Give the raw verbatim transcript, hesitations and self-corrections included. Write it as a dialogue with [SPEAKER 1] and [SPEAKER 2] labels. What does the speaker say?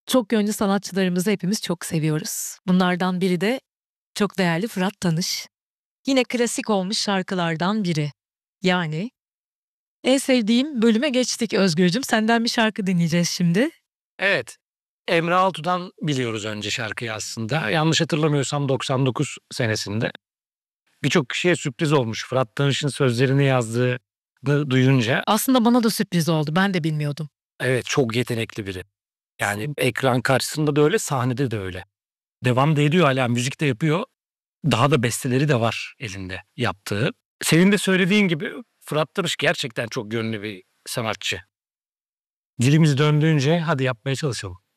[SPEAKER 1] Çok yönlü sanatçılarımızı hepimiz çok seviyoruz. Bunlardan biri de çok değerli Fırat Tanış. Yine klasik olmuş şarkılardan biri. Yani en sevdiğim bölüme geçtik Özgürcüm. Senden bir şarkı dinleyeceğiz şimdi.
[SPEAKER 2] Evet. Emre Altuğ'dan biliyoruz önce şarkıyı aslında. Yanlış hatırlamıyorsam doksan dokuz senesinde. Birçok kişiye sürpriz olmuş. Fırat Tanış'ın sözlerini yazdığını duyunca.
[SPEAKER 1] Aslında bana da sürpriz oldu. Ben de bilmiyordum.
[SPEAKER 2] Evet, çok yetenekli biri. Yani ekran karşısında da öyle, sahnede de öyle. Devam da ediyor, hala müzik de yapıyor. Daha da besteleri de var elinde yaptığı. Senin de söylediğin gibi Fırat Tanış gerçekten çok yönlü bir sanatçı. Dilimiz döndüğünce hadi yapmaya çalışalım.